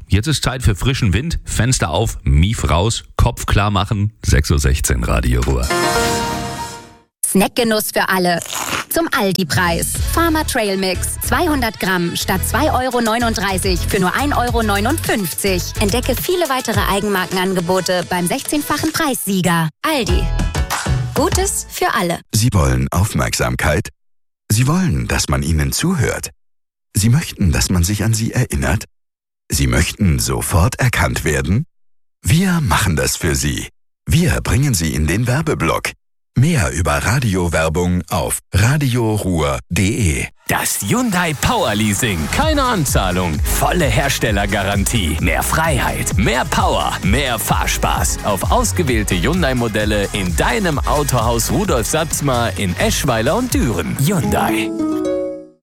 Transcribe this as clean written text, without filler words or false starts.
Jetzt ist Zeit für frischen Wind, Fenster auf, Mief raus, Kopf klar machen, 6.16 Uhr Radio Ruhr. Snackgenuss für alle. Zum Aldi-Preis. Farmer Trail Mix. 200 Gramm statt 2,39 € für nur 1,59 €. Entdecke viele weitere Eigenmarkenangebote beim 16-fachen Preissieger. Aldi. Gutes für alle. Sie wollen Aufmerksamkeit? Sie wollen, dass man Ihnen zuhört? Sie möchten, dass man sich an Sie erinnert? Sie möchten sofort erkannt werden? Wir machen das für Sie. Wir bringen Sie in den Werbeblock. Mehr über Radiowerbung auf radioruhr.de. Das Hyundai Power Leasing. Keine Anzahlung. Volle Herstellergarantie. Mehr Freiheit. Mehr Power. Mehr Fahrspaß. Auf ausgewählte Hyundai-Modelle in deinem Autohaus Rudolf Satzmar in Eschweiler und Düren. Hyundai.